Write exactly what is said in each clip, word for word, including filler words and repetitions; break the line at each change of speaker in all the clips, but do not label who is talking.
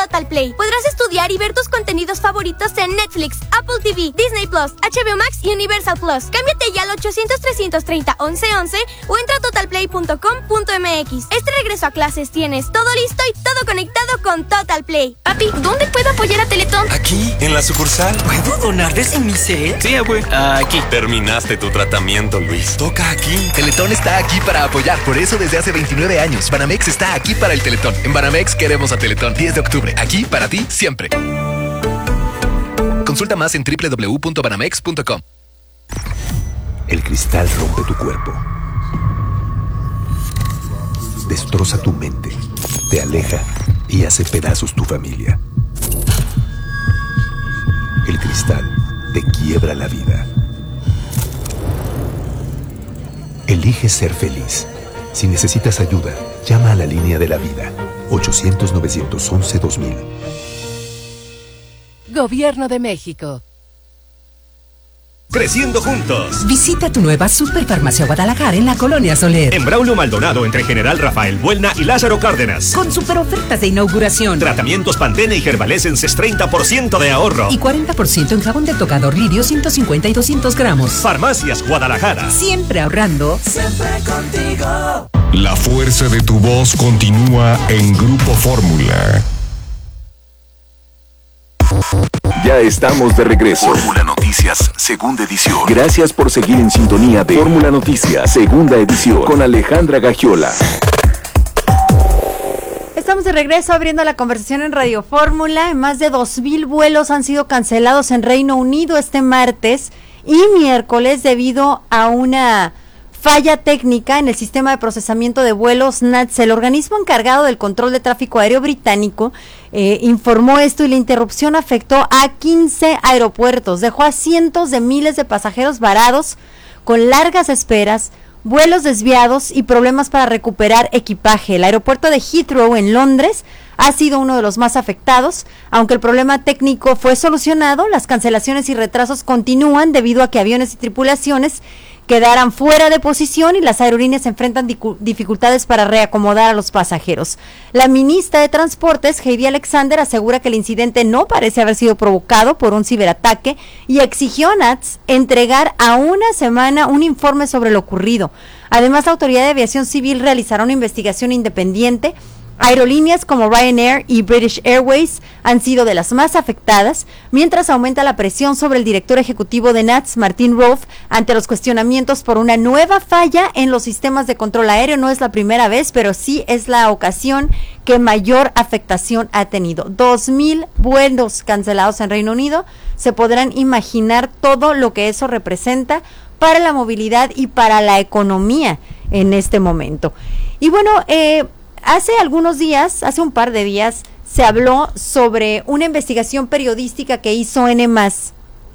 Total Play. Podrás estudiar y ver tus contenidos favoritos en Netflix, Apple T V, Disney Plus, H B O Max y Universal Plus. Cámbiate ya al ochocientos, trescientos treinta, once once o entra a total play punto com punto m x. Este regreso a clases tienes todo listo y todo conectado con Total Play. Papi, ¿dónde puedo apoyar a Teletón?
Aquí, en la sucursal.
¿Puedo donar desde mi cel?
Sí, abue.
Aquí.
Terminaste tu tratamiento, Luis. Toca aquí.
Teletón está aquí para apoyar. Por eso desde hace veintinueve años, Banamex está aquí para el Teletón. En Banamex queremos a Teletón. diez de octubre. Aquí para ti siempre. Consulta más en doble u doble u doble u punto banamex punto com.
El cristal rompe tu cuerpo. Destroza tu mente. Te aleja y hace pedazos tu familia. El cristal te quiebra la vida. Elige ser feliz. Si necesitas ayuda, llama a la línea de la vida. ochocientos, novecientos once, dos mil.
Gobierno de México.
Creciendo juntos.
Visita tu nueva Superfarmacia Guadalajara en la Colonia Soler.
En Braulio Maldonado, entre General Rafael Buelna y Lázaro Cárdenas.
Con super ofertas de inauguración.
Tratamientos Pantene y Herbalescence, treinta por ciento de ahorro.
Y cuarenta por ciento en jabón de tocador Lirio, ciento cincuenta y doscientos gramos.
Farmacias Guadalajara.
Siempre ahorrando.
Siempre contigo.
La fuerza de tu voz continúa en Grupo Fórmula.
Ya estamos de regreso. Fórmula Noticias, segunda edición. Gracias por seguir en sintonía de Fórmula Noticias, segunda edición, con Alejandra Gagiola.
Estamos de regreso abriendo la conversación en Radio Fórmula. Más de dos mil vuelos han sido cancelados en Reino Unido este martes y miércoles debido a una falla técnica en el sistema de procesamiento de vuelos N A T S. El organismo encargado del control de tráfico aéreo británico eh, informó esto y la interrupción afectó a quince aeropuertos, dejó a cientos de miles de pasajeros varados con largas esperas, vuelos desviados y problemas para recuperar equipaje. El aeropuerto de Heathrow en Londres ha sido uno de los más afectados. Aunque el problema técnico fue solucionado, las cancelaciones y retrasos continúan debido a que aviones y tripulaciones quedaran fuera de posición y las aerolíneas enfrentan dificultades para reacomodar a los pasajeros. La ministra de Transportes, Heidi Alexander, asegura que el incidente no parece haber sido provocado por un ciberataque y exigió a N A T S entregar a una semana un informe sobre lo ocurrido. Además, la Autoridad de Aviación Civil realizará una investigación independiente. Aerolíneas como Ryanair y British Airways han sido de las más afectadas, mientras aumenta la presión sobre el director ejecutivo de N A T S, Martin Roth, ante los cuestionamientos por una nueva falla en los sistemas de control aéreo. No es la primera vez, pero sí es la ocasión que mayor afectación ha tenido. Dos mil vuelos cancelados en Reino Unido. Se podrán imaginar todo lo que eso representa para la movilidad y para la economía en este momento. Y bueno, eh... hace algunos días, hace un par de días, se habló sobre una investigación periodística que hizo N más,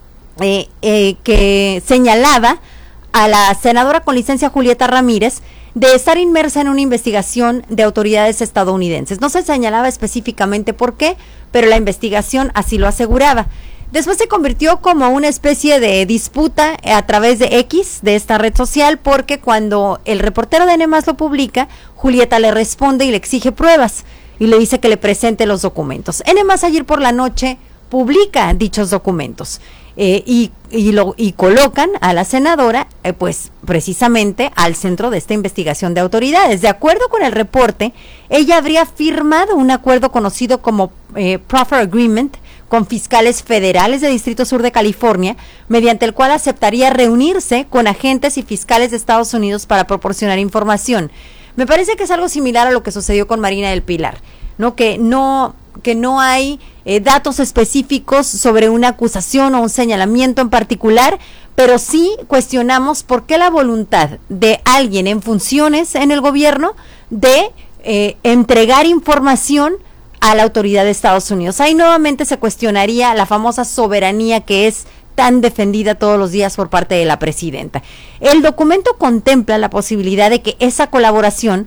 eh, eh, que señalaba a la senadora con licencia Julieta Ramírez de estar inmersa en una investigación de autoridades estadounidenses. No se señalaba específicamente por qué, pero la investigación así lo aseguraba. Después se convirtió como una especie de disputa a través de X, de esta red social, porque cuando el reportero de N más lo publica, Julieta le responde y le exige pruebas y le dice que le presente los documentos. N más ayer por la noche publica dichos documentos eh, y, y, lo, y colocan a la senadora eh, pues precisamente al centro de esta investigación de autoridades. De acuerdo con el reporte, ella habría firmado un acuerdo conocido como eh, Proffer Agreement con fiscales federales de Distrito Sur de California, mediante el cual aceptaría reunirse con agentes y fiscales de Estados Unidos para proporcionar información. Me parece que es algo similar a lo que sucedió con Marina del Pilar, ¿no? Que no, que no hay eh, datos específicos sobre una acusación o un señalamiento en particular, pero sí cuestionamos por qué la voluntad de alguien en funciones en el gobierno de eh, entregar información a la autoridad de Estados Unidos. Ahí nuevamente se cuestionaría la famosa soberanía que es tan defendida todos los días por parte de la presidenta. El documento contempla la posibilidad de que esa colaboración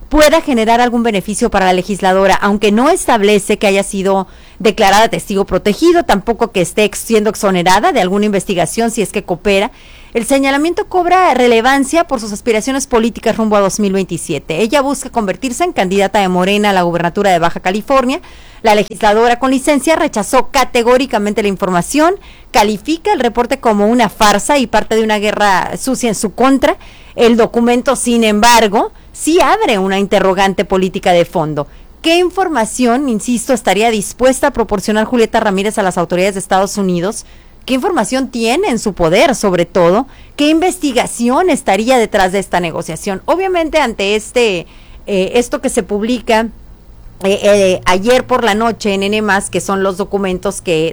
pueda generar algún beneficio para la legisladora, aunque no establece que haya sido declarada testigo protegido, tampoco que esté siendo exonerada de alguna investigación si es que coopera. El señalamiento cobra relevancia por sus aspiraciones políticas rumbo a dos mil veintisiete. Ella busca convertirse en candidata de Morena a la gubernatura de Baja California. La legisladora con licencia rechazó categóricamente la información, califica el reporte como una farsa y parte de una guerra sucia en su contra. El documento, sin embargo, sí abre una interrogante política de fondo. ¿Qué información, insisto, estaría dispuesta a proporcionar Julieta Ramírez a las autoridades de Estados Unidos? ¿Qué información tiene en su poder, sobre todo? ¿Qué investigación estaría detrás de esta negociación? Obviamente, ante este eh, esto que se publica eh, eh, ayer por la noche en N más, que son los documentos que,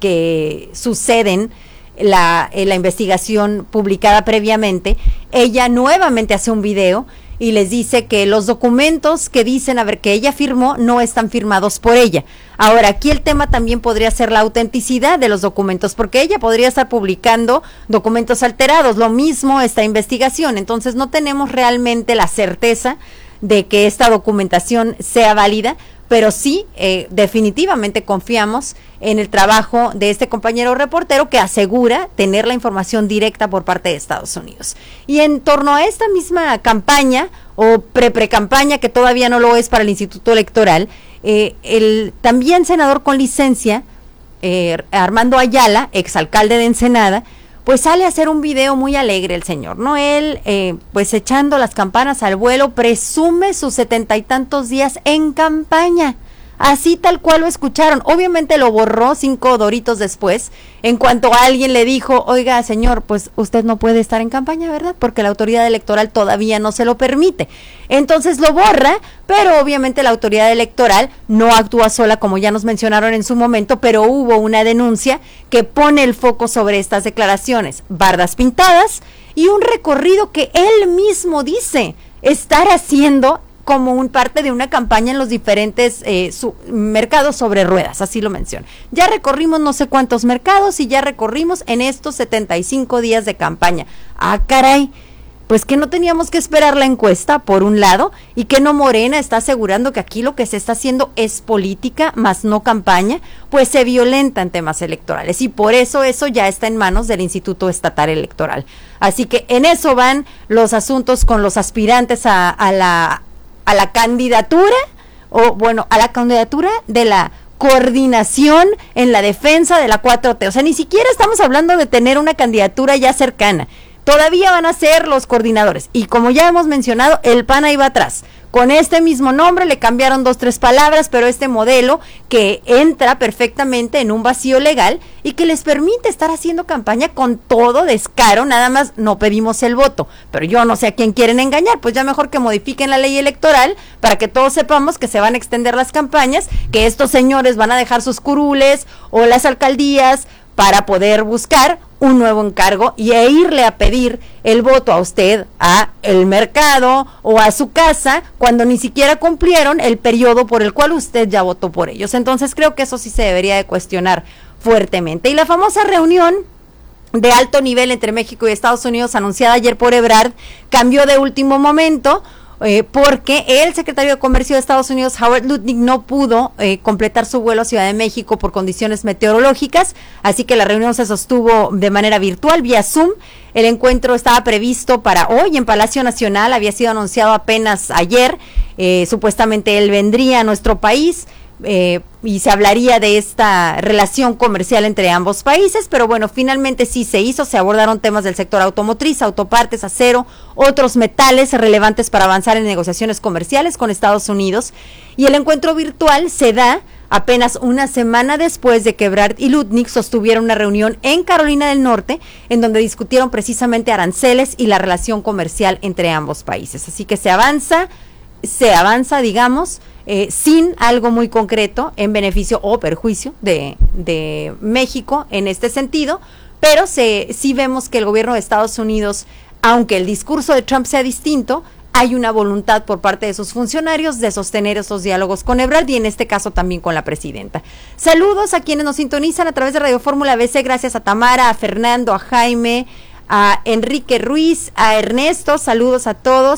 que suceden la, eh, la investigación publicada previamente, ella nuevamente hace un video y les dice que los documentos que dicen, a ver, que ella firmó, no están firmados por ella. Ahora, aquí el tema también podría ser la autenticidad de los documentos, porque ella podría estar publicando documentos alterados, lo mismo esta investigación, entonces no tenemos realmente la certeza de que esta documentación sea válida, pero sí, eh, definitivamente confiamos en el trabajo de este compañero reportero que asegura tener la información directa por parte de Estados Unidos. Y en torno a esta misma campaña, o pre-pre-campaña, que todavía no lo es para el Instituto Electoral, eh, el también senador con licencia, eh, Armando Ayala, exalcalde de Ensenada, pues sale a hacer un video muy alegre el señor, ¿no? Él, eh, pues echando las campanas al vuelo, presume sus setenta y tantos días en campaña, así tal cual lo escucharon. Obviamente lo borró cinco doritos después, en cuanto a alguien le dijo, oiga señor, pues usted no puede estar en campaña, ¿verdad? Porque la autoridad electoral todavía no se lo permite. Entonces lo borra, pero obviamente la autoridad electoral no actúa sola, como ya nos mencionaron en su momento, pero hubo una denuncia que pone el foco sobre estas declaraciones, bardas pintadas y un recorrido que él mismo dice estar haciendo como un parte de una campaña en los diferentes eh, su, mercados sobre ruedas, así lo menciona. Ya recorrimos no sé cuántos mercados y ya recorrimos en estos setenta y cinco días de campaña. Ah, caray, pues que no teníamos que esperar la encuesta, por un lado, y que no Morena está asegurando que aquí lo que se está haciendo es política, más no campaña, pues se violenta en temas electorales, y por eso eso ya está en manos del Instituto Estatal Electoral. Así que en eso van los asuntos con los aspirantes a, a la a la candidatura, o bueno, a la candidatura de la coordinación en la defensa de la cuatro T. O sea, ni siquiera estamos hablando de tener una candidatura ya cercana. Todavía van a ser los coordinadores. Y como ya hemos mencionado, el P A N ahí va atrás. Con este mismo nombre le cambiaron dos, tres palabras, pero este modelo que entra perfectamente en un vacío legal y que les permite estar haciendo campaña con todo descaro, nada más no pedimos el voto. Pero yo no sé a quién quieren engañar, pues ya mejor que modifiquen la ley electoral para que todos sepamos que se van a extender las campañas, que estos señores van a dejar sus curules o las alcaldías para poder buscar un nuevo encargo y e irle a pedir el voto a usted, a el mercado o a su casa, cuando ni siquiera cumplieron el periodo por el cual usted ya votó por ellos. Entonces creo que eso sí se debería de cuestionar fuertemente. Y la famosa reunión de alto nivel entre México y Estados Unidos anunciada ayer por Ebrard cambió de último momento, Eh, porque el secretario de Comercio de Estados Unidos, Howard Lutnick, no pudo eh, completar su vuelo a Ciudad de México por condiciones meteorológicas, así que la reunión se sostuvo de manera virtual, vía Zoom. El encuentro estaba previsto para hoy en Palacio Nacional, había sido anunciado apenas ayer, eh, supuestamente él vendría a nuestro país, Eh, y se hablaría de esta relación comercial entre ambos países, pero bueno, finalmente sí se hizo, se abordaron temas del sector automotriz, autopartes, acero, otros metales relevantes para avanzar en negociaciones comerciales con Estados Unidos, y el encuentro virtual se da apenas una semana después de que Ebrard y Lutnick sostuvieron una reunión en Carolina del Norte, en donde discutieron precisamente aranceles y la relación comercial entre ambos países. Así que se avanza, se avanza, digamos, Eh, sin algo muy concreto en beneficio o perjuicio de, de México en este sentido, pero se, sí vemos que el gobierno de Estados Unidos, aunque el discurso de Trump sea distinto, hay una voluntad por parte de sus funcionarios de sostener esos diálogos con Ebrard y en este caso también con la presidenta. Saludos a quienes nos sintonizan a través de Radio Fórmula B C, gracias a Tamara, a Fernando, a Jaime, a Enrique Ruiz, a Ernesto, saludos a todos.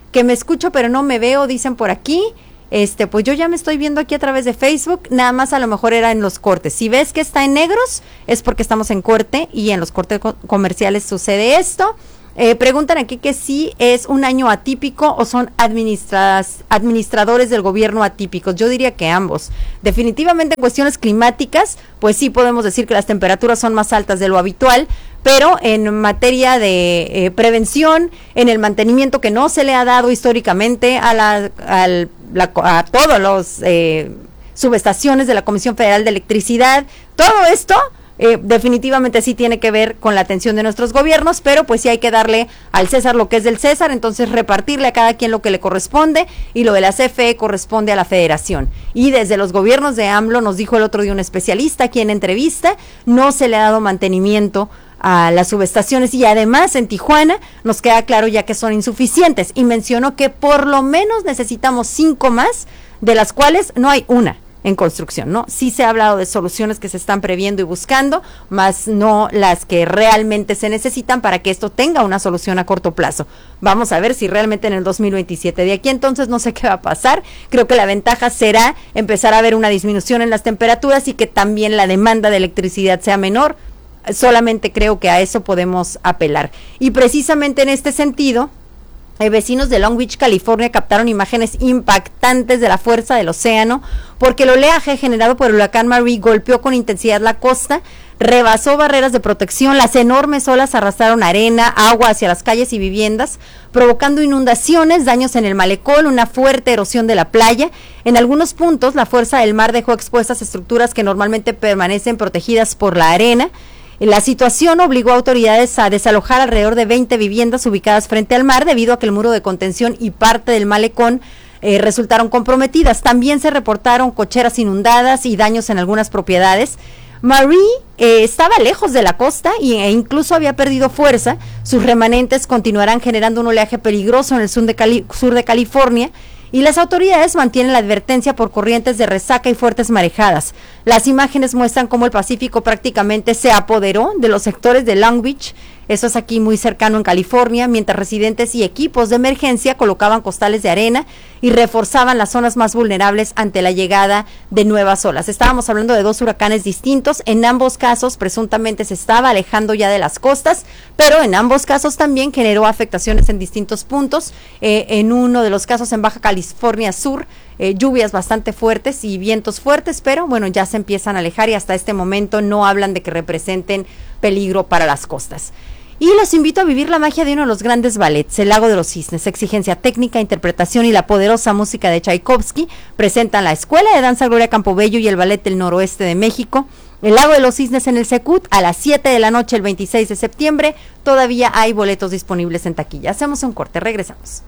que me escucho pero no me veo, dicen por aquí. Este, pues yo ya me estoy viendo aquí a través de Facebook, nada más a lo mejor era en los cortes. Si ves que está en negros, es porque estamos en corte y en los cortes co- comerciales sucede esto. Eh, preguntan aquí que si es un año atípico o son administras, administradores del gobierno atípicos. Yo diría que ambos. Definitivamente en cuestiones climáticas, pues sí podemos decir que las temperaturas son más altas de lo habitual, pero en materia de eh, prevención, en el mantenimiento que no se le ha dado históricamente a, la, al, la, a todos los eh, subestaciones de la Comisión Federal de Electricidad, todo esto Eh, definitivamente sí tiene que ver con la atención de nuestros gobiernos, pero pues sí hay que darle al César lo que es del César, entonces repartirle a cada quien lo que le corresponde, y lo de la C F E corresponde a la Federación. Y desde los gobiernos de AMLO, nos dijo el otro día un especialista aquí en entrevista, no se le ha dado mantenimiento a las subestaciones, y además en Tijuana nos queda claro ya que son insuficientes, y mencionó que por lo menos necesitamos cinco más, de las cuales no hay una en construcción, ¿no? Sí se ha hablado de soluciones que se están previendo y buscando, más no las que realmente se necesitan para que esto tenga una solución a corto plazo. Vamos a ver si realmente en el dos mil veintisiete, de aquí entonces no sé qué va a pasar. Creo que la ventaja será empezar a ver una disminución en las temperaturas y que también la demanda de electricidad sea menor. Solamente creo que a eso podemos apelar. Y precisamente en este sentido, Eh, vecinos de Long Beach, California, captaron imágenes impactantes de la fuerza del océano, porque el oleaje generado por el huracán Marie golpeó con intensidad la costa, rebasó barreras de protección, las enormes olas arrastraron arena, agua hacia las calles y viviendas, provocando inundaciones, daños en el malecón, una fuerte erosión de la playa. En algunos puntos, la fuerza del mar dejó expuestas estructuras que normalmente permanecen protegidas por la arena. La situación obligó a autoridades a desalojar alrededor de veinte viviendas ubicadas frente al mar, debido a que el muro de contención y parte del malecón eh, resultaron comprometidas. También se reportaron cocheras inundadas y daños en algunas propiedades. Marie eh, estaba lejos de la costa y, e incluso había perdido fuerza. Sus remanentes continuarán generando un oleaje peligroso en el sur de, Cali- sur de California, y las autoridades mantienen la advertencia por corrientes de resaca y fuertes marejadas. Las imágenes muestran cómo el Pacífico prácticamente se apoderó de los sectores de Long Beach, eso es aquí muy cercano en California, mientras residentes y equipos de emergencia colocaban costales de arena y reforzaban las zonas más vulnerables ante la llegada de nuevas olas. Estábamos hablando de dos huracanes distintos, en ambos casos presuntamente se estaba alejando ya de las costas, pero en ambos casos también generó afectaciones en distintos puntos. Eh, en uno de los casos en Baja California Sur, eh, lluvias bastante fuertes y vientos fuertes, pero bueno, ya se empiezan a alejar y hasta este momento no hablan de que representen peligro para las costas. Y los invito a vivir la magia de uno de los grandes ballets, El Lago de los Cisnes. Exigencia técnica, interpretación y la poderosa música de Tchaikovsky presentan la Escuela de Danza Gloria Campobello y el Ballet del Noroeste de México. El Lago de los Cisnes en el Secut a las siete de la noche el veintiséis de septiembre. Todavía hay boletos disponibles en taquilla. Hacemos un corte, regresamos.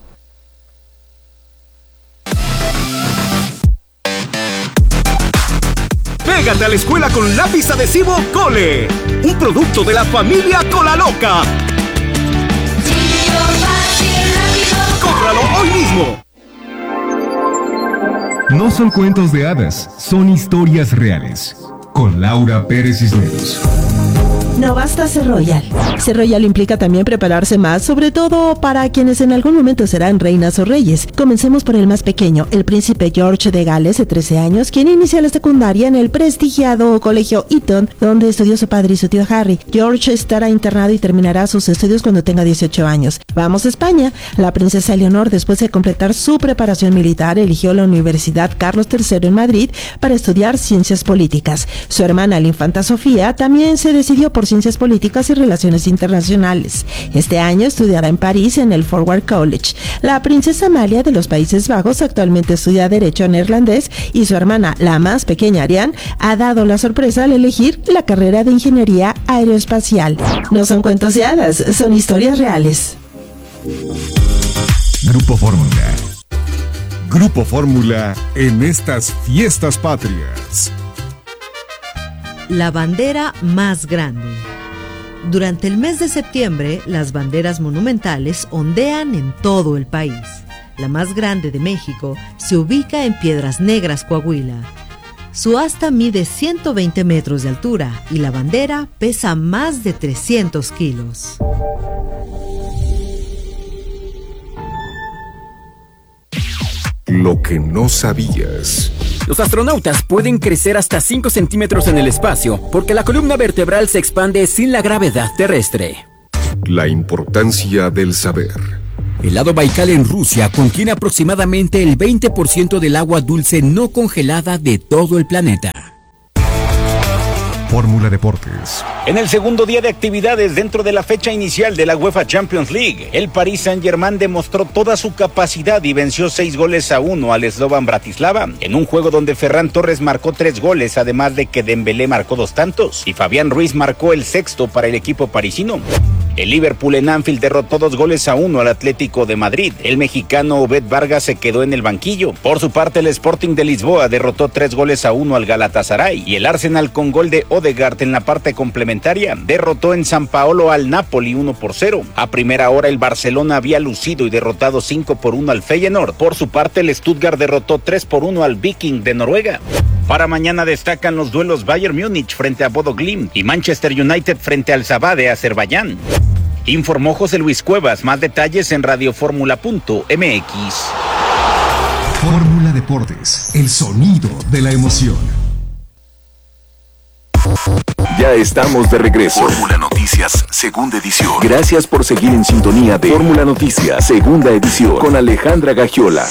Pégate a la escuela con lápiz adhesivo Cole, un producto de la familia Cola Loca. ¡Cómpralo hoy mismo!
No son cuentos de hadas, son historias reales. Con Laura Pérez Cisneros.
No basta ser royal. Ser royal implica también prepararse más, sobre todo para quienes en algún momento serán reinas o reyes. Comencemos por el más pequeño, el príncipe George de Gales, de trece años, quien inicia la secundaria en el prestigiado colegio Eton, donde estudió su padre y su tío Harry. George estará internado y terminará sus estudios cuando tenga dieciocho años. Vamos a España. La princesa Eleonor, después de completar su preparación militar, eligió la Universidad Carlos tercero en Madrid para estudiar ciencias políticas. Su hermana, la infanta Sofía, también se decidió por Ciencias Políticas y Relaciones Internacionales. Este año estudiará en París en el Forward College. La princesa Amalia de los Países Bajos actualmente estudia Derecho Neerlandés y su hermana, la más pequeña Ariane, ha dado la sorpresa al elegir la carrera de Ingeniería Aeroespacial. No son cuentos de hadas, son historias reales.
Grupo Fórmula. Grupo Fórmula en estas fiestas patrias.
La bandera más grande. Durante el mes de septiembre, las banderas monumentales ondean en todo el país. La más grande de México se ubica en Piedras Negras, Coahuila. Su asta mide ciento veinte metros de altura y la bandera pesa más de trescientos kilos.
lo que no sabías.
Los astronautas pueden crecer hasta cinco centímetros en el espacio porque la columna vertebral se expande sin la gravedad terrestre.
La importancia del saber.
El lago Baikal en Rusia contiene aproximadamente el veinte por ciento del agua dulce no congelada de todo el planeta.
Fórmula Deportes.
En el segundo día de actividades dentro de la fecha inicial de la UEFA Champions League, el Paris Saint-Germain demostró toda su capacidad y venció seis goles a uno al Slovan Bratislava, en un juego donde Ferran Torres marcó tres goles, además de que Dembélé marcó dos tantos, y Fabián Ruiz marcó el sexto para el equipo parisino. El Liverpool en Anfield derrotó dos goles a uno al Atlético de Madrid. El mexicano Obed Vargas se quedó en el banquillo. Por su parte, el Sporting de Lisboa derrotó tres goles a uno al Galatasaray. Y el Arsenal, con gol de Odegaard en la parte complementaria, derrotó en San Paolo al Napoli uno por cero. A primera hora, el Barcelona había lucido y derrotado cinco por uno al Feyenoord. Por su parte, el Stuttgart derrotó tres por uno al Viking de Noruega. Para mañana destacan los duelos Bayern Múnich frente a Bodo Glimt y Manchester United frente al Sabah de Azerbaiyán. Informó José Luis Cuevas. Más detalles en radioformula punto m x.
Fórmula Deportes, el sonido de la emoción.
Ya estamos de regreso.
Fórmula Noticias, segunda edición.
Gracias por seguir en sintonía de Fórmula Noticias, segunda edición, con Alejandra Gagiola.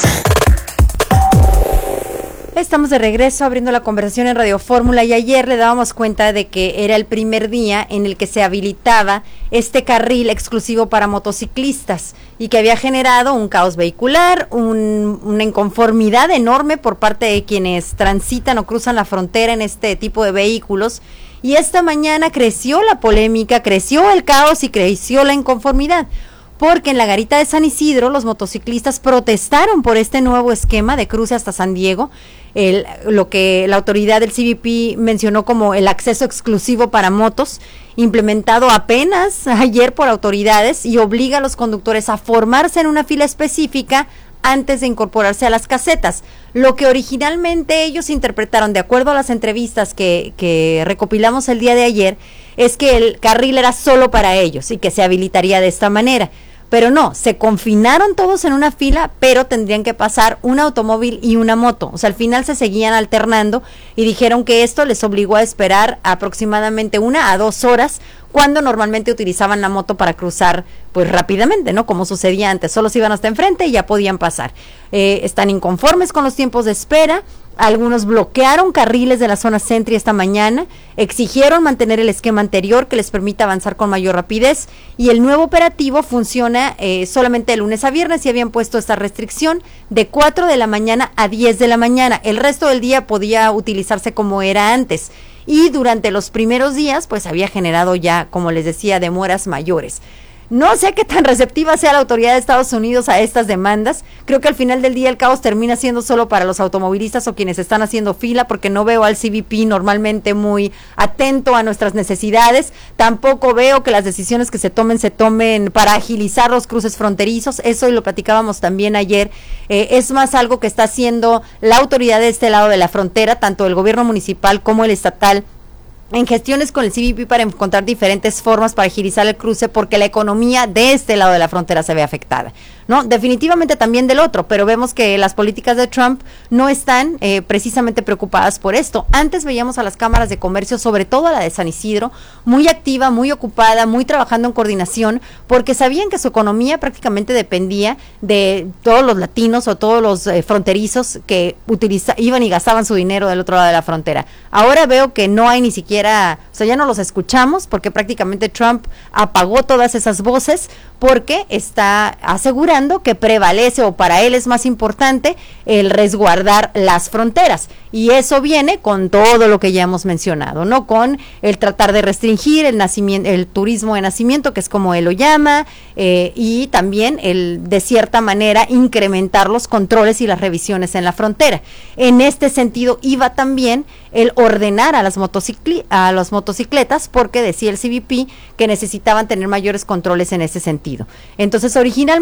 Estamos de regreso abriendo la conversación en Radio Fórmula y ayer le dábamos cuenta de que era el primer día en el que se habilitaba este carril exclusivo para motociclistas y que había generado un caos vehicular, un, una inconformidad enorme por parte de quienes transitan o cruzan la frontera en este tipo de vehículos. Y esta mañana creció la polémica, creció el caos y creció la inconformidad. Porque en la garita de San Isidro los motociclistas protestaron por este nuevo esquema de cruce hasta San Diego, el, lo que la autoridad del C B P mencionó como el acceso exclusivo para motos, implementado apenas ayer por autoridades y obliga a los conductores a formarse en una fila específica antes de incorporarse a las casetas. Lo que originalmente ellos interpretaron, de acuerdo a las entrevistas que, que recopilamos el día de ayer, es que el carril era solo para ellos y que se habilitaría de esta manera. Pero no, se confinaron todos en una fila, pero tendrían que pasar un automóvil y una moto. O sea, al final se seguían alternando y dijeron que esto les obligó a esperar aproximadamente una a dos horas cuando normalmente utilizaban la moto para cruzar pues rápidamente, ¿no? Como sucedía antes, solo se iban hasta enfrente y ya podían pasar. Eh, están inconformes con los tiempos de espera. Algunos bloquearon carriles de la zona centro esta mañana, exigieron mantener el esquema anterior que les permita avanzar con mayor rapidez y el nuevo operativo funciona eh, solamente de lunes a viernes y habían puesto esta restricción de cuatro de la mañana a diez de la mañana. El resto del día podía utilizarse como era antes y durante los primeros días pues había generado ya, como les decía, demoras mayores. No sé qué tan receptiva sea la autoridad de Estados Unidos a estas demandas. Creo que al final del día el caos termina siendo solo para los automovilistas o quienes están haciendo fila, porque no veo al C B P normalmente muy atento a nuestras necesidades. Tampoco veo que las decisiones que se tomen se tomen para agilizar los cruces fronterizos. Eso y lo platicábamos también ayer. Eh, es más algo que está haciendo la autoridad de este lado de la frontera, tanto el gobierno municipal como el estatal, en gestiones con el C B P para encontrar diferentes formas para agilizar el cruce, porque la economía de este lado de la frontera se ve afectada, ¿no? Definitivamente también del otro, pero vemos que las políticas de Trump no están eh, precisamente preocupadas por esto. Antes veíamos a las cámaras de comercio, sobre todo a la de San Isidro, muy activa, muy ocupada, muy trabajando en coordinación, porque sabían que su economía prácticamente dependía de todos los latinos o todos los eh, fronterizos que utiliza, iban y gastaban su dinero del otro lado de la frontera. Ahora veo que no hay ni siquiera, o sea, ya no los escuchamos porque prácticamente Trump apagó todas esas voces porque está asegurando que prevalece o para él es más importante el resguardar las fronteras. Y eso viene con todo lo que ya hemos mencionado, ¿no? Con el tratar de restringir el nacimiento, el turismo de nacimiento, que es como él lo llama, eh, y también el, de cierta manera, incrementar los controles y las revisiones en la frontera. En este sentido iba también el ordenar a las motocicli- a las motocicletas, porque decía el C B P que necesitaban tener mayores controles en ese sentido. Entonces, originalmente decía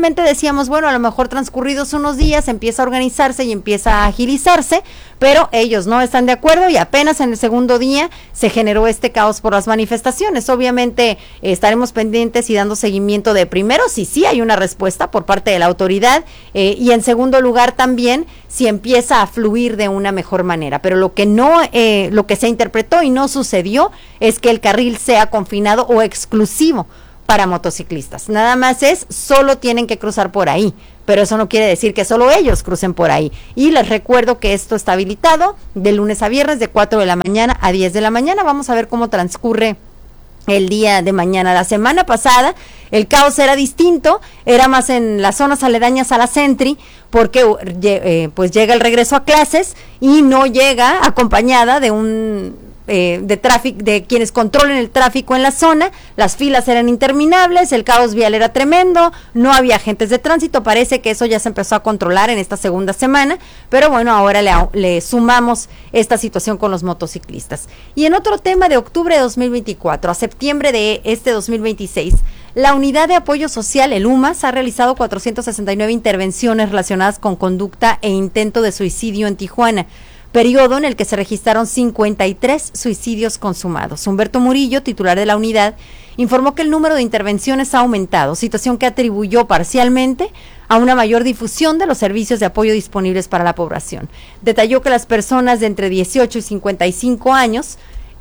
decíamos, bueno, a lo mejor transcurridos unos días empieza a organizarse y empieza a agilizarse, pero ellos no están de acuerdo y apenas en el segundo día se generó este caos por las manifestaciones. Obviamente eh, estaremos pendientes y dando seguimiento de primero si sí hay una respuesta por parte de la autoridad eh, y en segundo lugar también si empieza a fluir de una mejor manera. Pero lo que no, eh, lo que se interpretó y no sucedió es que el carril sea confinado o exclusivo para motociclistas. Nada más es, solo tienen que cruzar por ahí, pero eso no quiere decir que solo ellos crucen por ahí. Y les recuerdo que esto está habilitado de lunes a viernes de cuatro de la mañana a diez de la mañana. Vamos a ver cómo transcurre el día de mañana. La semana pasada el caos era distinto, era más en las zonas aledañas a la Sentry, porque eh, pues llega el regreso a clases y no llega acompañada de un Eh, de tráfico, de quienes controlen el tráfico en la zona. Las filas eran interminables, el caos vial era tremendo, no había agentes de tránsito. Parece que eso ya se empezó a controlar en esta segunda semana, pero bueno, ahora le, le sumamos esta situación con los motociclistas. Y en otro tema, de octubre de dos mil veinticuatro a septiembre de este dos mil veintiséis, la Unidad de Apoyo Social, el U M A S, ha realizado cuatrocientas sesenta y nueve intervenciones relacionadas con conducta e intento de suicidio en Tijuana, periodo en el que se registraron cincuenta y tres suicidios consumados. Humberto Murillo, titular de la unidad, informó que el número de intervenciones ha aumentado, situación que atribuyó parcialmente a una mayor difusión de los servicios de apoyo disponibles para la población. Detalló que las personas de entre dieciocho y cincuenta y cinco años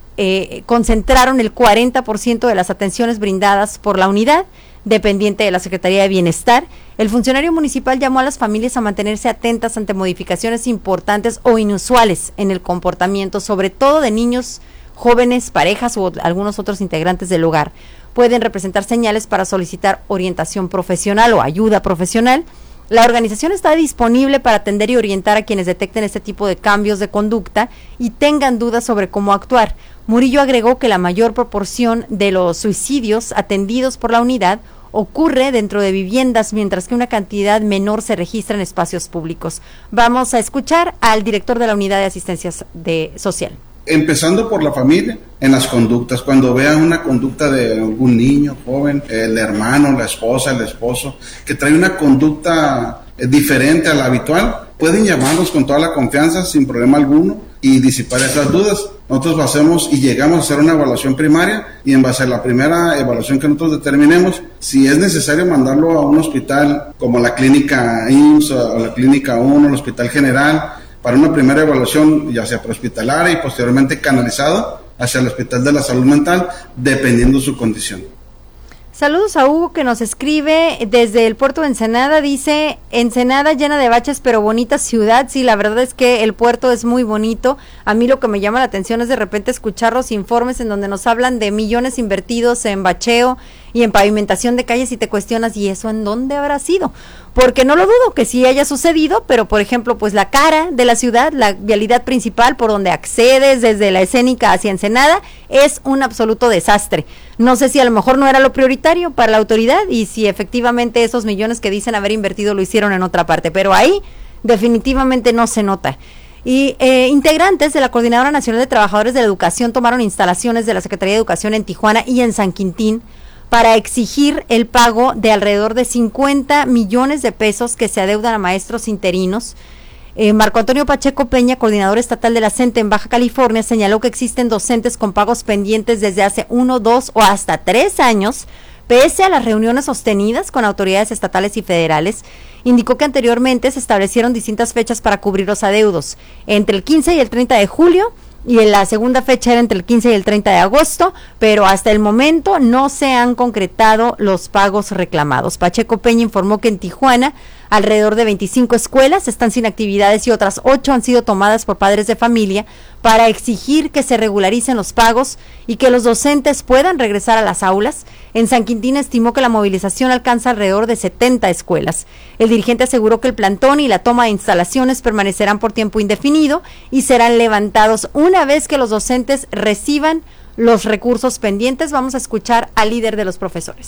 eh, concentraron el cuarenta por ciento de las atenciones brindadas por la unidad, dependiente de la Secretaría de Bienestar. El funcionario municipal llamó a las familias a mantenerse atentas ante modificaciones importantes o inusuales en el comportamiento, sobre todo de niños, jóvenes, parejas u algunos otros integrantes del hogar. Pueden representar señales para solicitar orientación profesional o ayuda profesional. La organización está disponible para atender y orientar a quienes detecten este tipo de cambios de conducta y tengan dudas sobre cómo actuar. Murillo agregó que la mayor proporción de los suicidios atendidos por la unidad ocurre dentro de viviendas, mientras que una cantidad menor se registra en espacios públicos. Vamos a escuchar al director de la Unidad de Asistencia de Social.
Empezando por la familia, en las conductas, cuando vean una conducta de algún niño, joven, el hermano, la esposa, el esposo, que trae una conducta diferente a la habitual, pueden llamarnos con toda la confianza, sin problema alguno, y disipar esas dudas. Nosotros hacemos y llegamos a hacer una evaluación primaria, y en base a la primera evaluación que nosotros determinemos, si es necesario mandarlo a un hospital como la clínica I M S S o la clínica uno, el Hospital General, para una primera evaluación, ya sea prehospitalaria y posteriormente canalizado hacia el Hospital de la Salud Mental, dependiendo su condición.
Saludos a Hugo, que nos escribe desde el puerto de Ensenada. Dice: Ensenada llena de baches pero bonita ciudad. Sí, la verdad es que el puerto es muy bonito. A mí lo que me llama la atención es de repente escuchar los informes en donde nos hablan de millones invertidos en bacheo y en pavimentación de calles, y te cuestionas, ¿y eso en dónde habrá sido? Porque no lo dudo que sí haya sucedido, pero por ejemplo, pues la cara de la ciudad, la vialidad principal por donde accedes desde la escénica hacia Ensenada, es un absoluto desastre. No sé si a lo mejor no era lo prioritario para la autoridad y si efectivamente esos millones que dicen haber invertido lo hicieron en otra parte, pero ahí definitivamente no se nota. Y eh, integrantes de la Coordinadora Nacional de Trabajadores de la Educación tomaron instalaciones de la Secretaría de Educación en Tijuana y en San Quintín para exigir el pago de alrededor de cincuenta millones de pesos que se adeudan a maestros interinos. Eh, Marco Antonio Pacheco Peña, coordinador estatal de la C E N T E en Baja California, señaló que existen docentes con pagos pendientes desde hace uno, dos o hasta tres años, pese a las reuniones sostenidas con autoridades estatales y federales. Indicó que anteriormente se establecieron distintas fechas para cubrir los adeudos, entre el quince y el treinta de julio, y en la segunda fecha era entre el quince y el treinta de agosto, pero hasta el momento no se han concretado los pagos reclamados. Pacheco Peña informó que en Tijuana alrededor de veinticinco escuelas están sin actividades y otras ocho han sido tomadas por padres de familia para exigir que se regularicen los pagos y que los docentes puedan regresar a las aulas. En San Quintín estimó que la movilización alcanza alrededor de setenta escuelas. El dirigente aseguró que el plantón y la toma de instalaciones permanecerán por tiempo indefinido y serán levantados una vez que los docentes reciban los recursos pendientes. Vamos a escuchar al líder de los profesores.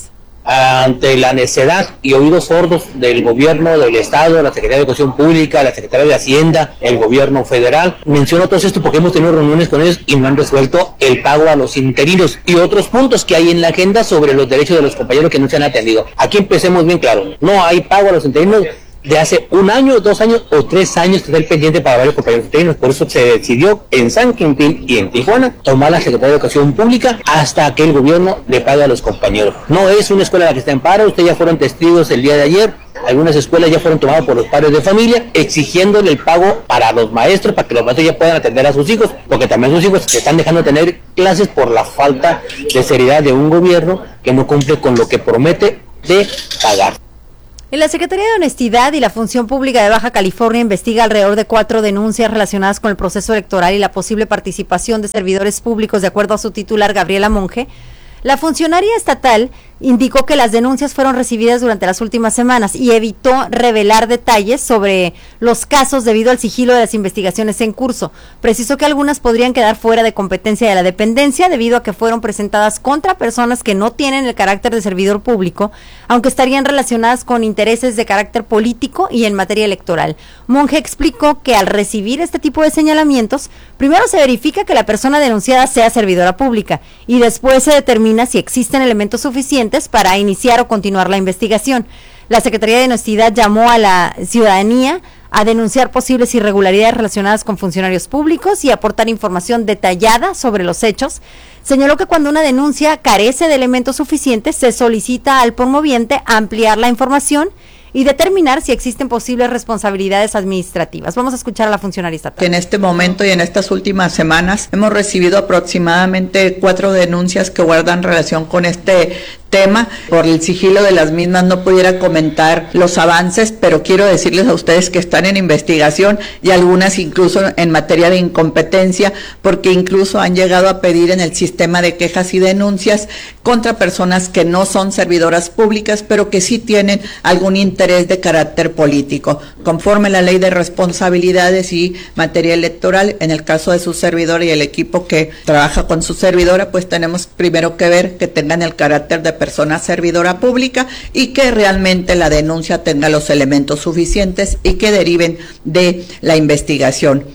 ante la necedad y oídos sordos del gobierno del Estado, la Secretaría de Educación Pública, la Secretaría de Hacienda, el gobierno federal. Menciono todo esto porque hemos tenido reuniones con ellos y no han resuelto el pago a los interinos y otros puntos que hay en la agenda sobre los derechos de los compañeros que no se han atendido. Aquí empecemos bien claro, no hay pago a los interinos de hace un año, dos años o tres años que está el pendiente para varios compañeros interinos. Por eso se decidió en San Quintín y en Tijuana tomar la Secretaría de Educación Pública hasta que el gobierno le pague a los compañeros. No es una escuela la que está en paro, ustedes ya fueron testigos el día de ayer. Algunas escuelas ya fueron tomadas por los padres de familia exigiéndole el pago para los maestros, para que los maestros ya puedan atender a sus hijos, porque también sus hijos se están dejando de tener clases por la falta de seriedad de un gobierno que no cumple con lo que promete de pagar.
En la Secretaría de Honestidad y la Función Pública de Baja California investiga alrededor de cuatro denuncias relacionadas con el proceso electoral y la posible participación de servidores públicos, de acuerdo a su titular, Gabriela Monge. La funcionaria estatal indicó que las denuncias fueron recibidas durante las últimas semanas y evitó revelar detalles sobre los casos debido al sigilo de las investigaciones en curso. Precisó que algunas podrían quedar fuera de competencia de la dependencia debido a que fueron presentadas contra personas que no tienen el carácter de servidor público, aunque estarían relacionadas con intereses de carácter político y en materia electoral. Monge explicó que al recibir este tipo de señalamientos, primero se verifica que la persona denunciada sea servidora pública y después se determina si existen elementos suficientes para iniciar o continuar la investigación. La Secretaría de Honestidad llamó a la ciudadanía a denunciar posibles irregularidades relacionadas con funcionarios públicos y aportar información detallada sobre los hechos. Señaló que cuando una denuncia carece de elementos suficientes, se solicita al promoviente ampliar la información y determinar si existen posibles responsabilidades administrativas. Vamos a escuchar a la funcionaria estatal.
En este momento y en estas últimas semanas hemos recibido aproximadamente cuatro denuncias que guardan relación con este tema. Por el sigilo de las mismas no pudiera comentar los avances, pero quiero decirles a ustedes que están en investigación y algunas incluso en materia de incompetencia, porque incluso han llegado a pedir en el sistema de quejas y denuncias contra personas que no son servidoras públicas, pero que sí tienen algún interés de carácter político. Conforme la ley de responsabilidades y materia electoral, en el caso de su servidora y el equipo que trabaja con su servidora, pues tenemos primero que ver que tengan el carácter de persona servidora pública y que realmente la denuncia tenga los elementos suficientes y que deriven de la investigación.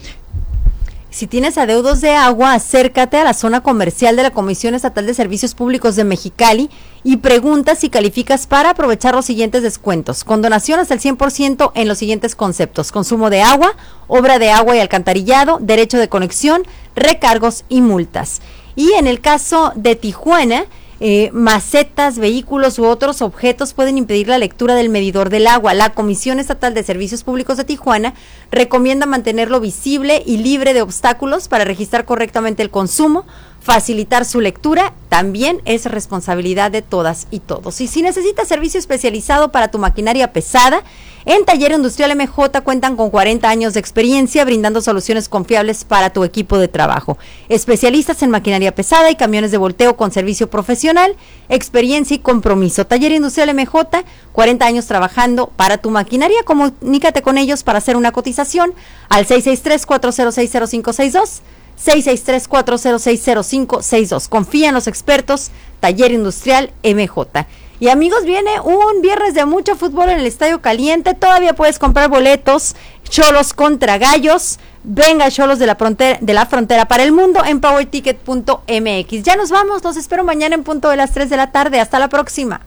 Si tienes adeudos de agua, acércate a la zona comercial de la Comisión Estatal de Servicios Públicos de Mexicali y pregunta si calificas para aprovechar los siguientes descuentos. Con donación hasta el cien por ciento en los siguientes conceptos: consumo de agua, obra de agua y alcantarillado, derecho de conexión, recargos y multas. Y en el caso de Tijuana, Eh, macetas, vehículos u otros objetos pueden impedir la lectura del medidor del agua. La Comisión Estatal de Servicios Públicos de Tijuana recomienda mantenerlo visible y libre de obstáculos para registrar correctamente el consumo. Facilitar su lectura también es responsabilidad de todas y todos. Y si necesitas servicio especializado para tu maquinaria pesada, en Taller Industrial M J cuentan con cuarenta años de experiencia brindando soluciones confiables para tu equipo de trabajo. Especialistas en maquinaria pesada y camiones de volteo con servicio profesional, experiencia y compromiso. Taller Industrial M J, cuarenta años trabajando para tu maquinaria. Comunícate con ellos para hacer una cotización al seis seis tres, cuatro cero seis, cero cinco seis dos. seis seis tres, cuatro cero seis, cero cinco seis dos. Confía en los expertos. Taller Industrial M J. Y amigos, viene un viernes de mucho fútbol en el Estadio Caliente. Todavía puedes comprar boletos. Cholos contra Gallos. Venga, Cholos de la frontera, de la frontera para el mundo en power ticket punto m x. Ya nos vamos. Los espero mañana en punto de las tres de la tarde. Hasta la próxima.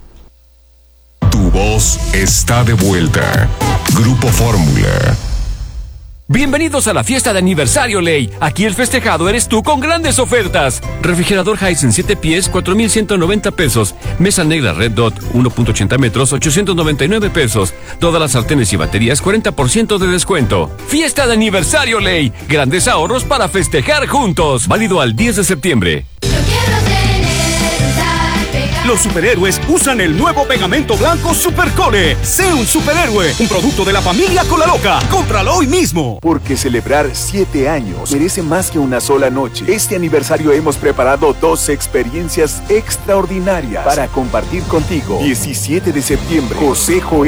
Tu voz está de vuelta. Grupo Fórmula.
Bienvenidos a la fiesta de aniversario Ley. Aquí el festejado eres tú con grandes ofertas. Refrigerador Hisense siete pies, cuatro mil ciento noventa pesos. Mesa negra Red Dot, uno punto ochenta metros, ochocientos noventa y nueve pesos. Todas las sartenes y baterías, cuarenta por ciento de descuento. Fiesta de aniversario Ley. Grandes ahorros para festejar juntos. Válido al diez de septiembre.
Los superhéroes usan el nuevo pegamento blanco Supercole. Sé un superhéroe, un producto de la familia Cola Loca. Cómpralo hoy mismo.
Porque celebrar siete años merece más que una sola noche. Este aniversario hemos preparado dos experiencias extraordinarias para compartir contigo. diecisiete de septiembre, José Joel,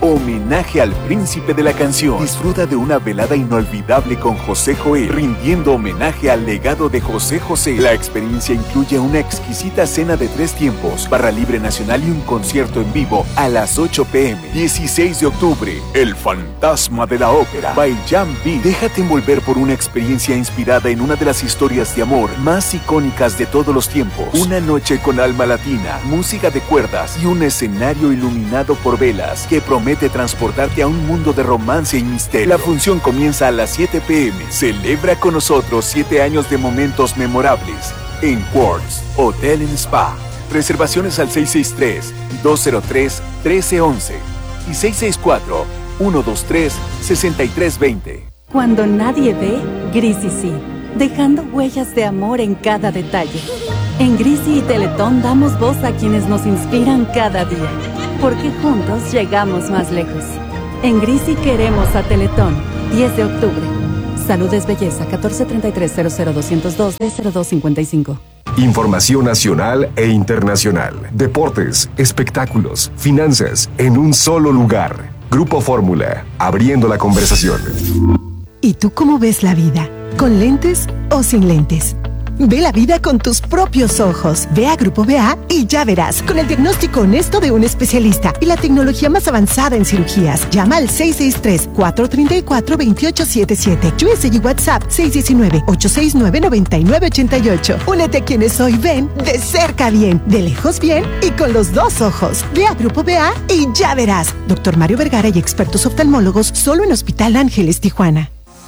Homenaje al príncipe de la canción. Disfruta de una velada inolvidable con José Joel, rindiendo homenaje al legado de José José. La experiencia incluye una exquisita cena de tres tiempos, barra libre nacional y un concierto en vivo a las ocho pe eme. dieciséis de octubre, El Fantasma de la Ópera, by Jan B. Déjate envolver por una experiencia inspirada en una de las historias de amor más icónicas de todos los tiempos. Una noche con alma latina, música de cuerdas y un escenario iluminado por velas que promete transportarte a un mundo de romance y misterio. La función comienza a las siete pe eme. Celebra con nosotros siete años de momentos memorables en Quartz Hotel and Spa. Reservaciones al seis seis tres, dos cero tres, uno tres uno uno y seis seis cuatro, uno dos tres, seis tres dos cero.
Cuando nadie ve, Grisi sí, dejando huellas de amor en cada detalle. En Grisi y Teletón damos voz a quienes nos inspiran cada día, porque juntos llegamos más lejos. En Grisi queremos a Teletón. diez de octubre. Salud es belleza. catorce treinta y tres, cero cero doscientos dos, cero dos cincuenta y cinco.
Información nacional e internacional. Deportes, espectáculos, finanzas, en un solo lugar. Grupo Fórmula, abriendo la conversación.
¿Y tú cómo ves la vida? ¿Con lentes o sin lentes? Ve la vida con tus propios ojos. Ve a Grupo B A y ya verás, con el diagnóstico honesto de un especialista y la tecnología más avanzada en cirugías. Llama al seis seis tres, cuatro tres cuatro, dos ocho siete siete. U S y WhatsApp seis uno nueve, ocho seis nueve, nueve nueve ocho ocho. Únete a quienes hoy ven de cerca bien, de lejos bien y con los dos ojos. Ve a Grupo B A y ya verás. Doctor Mario Vergara y expertos oftalmólogos solo en Hospital Ángeles, Tijuana.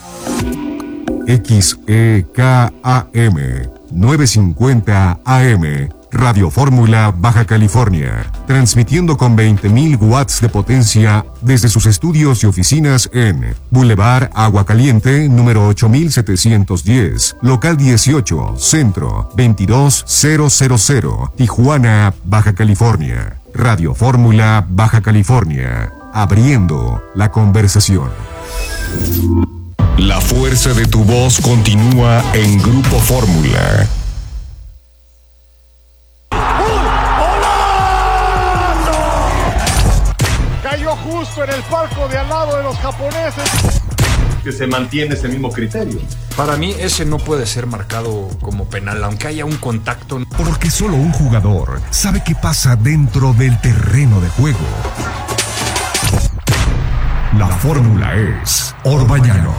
X E K A M novecientos cincuenta A M, Radio Fórmula, Baja California, transmitiendo con veinte mil watts de potencia desde sus estudios y oficinas en Boulevard Agua Caliente, número ocho mil setecientos diez, local dieciocho, Centro, veintidós mil, Tijuana, Baja California. Radio Fórmula, Baja California, abriendo la conversación. La fuerza de tu voz continúa en Grupo Fórmula.
Cayó justo en el palco de al lado de los japoneses.
Que se mantiene ese mismo criterio.
Para mí ese no puede ser marcado como penal, aunque haya un contacto.
Porque solo un jugador sabe qué pasa dentro del terreno de juego. La fórmula es Orbañanos.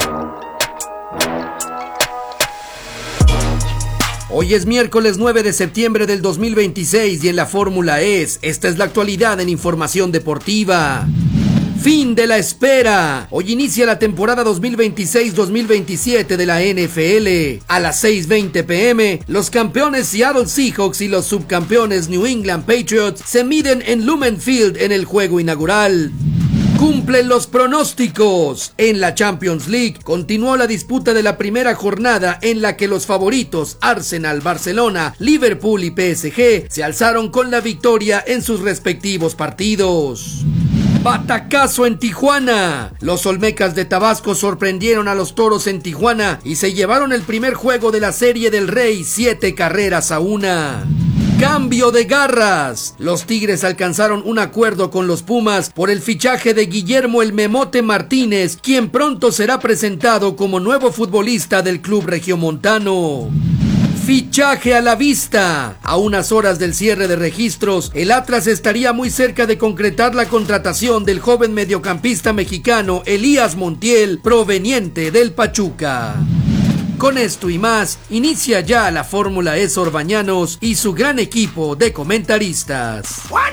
Hoy es miércoles nueve de septiembre del dos mil veintiséis y en la fórmula es, esta es la actualidad en información deportiva. Fin de la espera. Hoy inicia la temporada dos mil veintiséis dos mil veintisiete de la N F L. A las seis veinte pe eme, los campeones Seattle Seahawks y los subcampeones New England Patriots se miden en Lumen Field en el juego inaugural. Cumplen los pronósticos. En la Champions League continuó la disputa de la primera jornada en la que los favoritos Arsenal, Barcelona, Liverpool y P S G se alzaron con la victoria en sus respectivos partidos. Batacazo en Tijuana. Los Olmecas de Tabasco sorprendieron a los Toros en Tijuana y se llevaron el primer juego de la Serie del Rey, siete carreras a una. Cambio de garras. Los Tigres alcanzaron un acuerdo con los Pumas por el fichaje de Guillermo El Memote Martínez, quien pronto será presentado como nuevo futbolista del club regiomontano. Fichaje a la vista. A unas horas del cierre de registros, el Atlas estaría muy cerca de concretar la contratación del joven mediocampista mexicano Elías Montiel, proveniente del Pachuca. Con esto y más, inicia ya la Fórmula E Orbañanos y su gran equipo de comentaristas.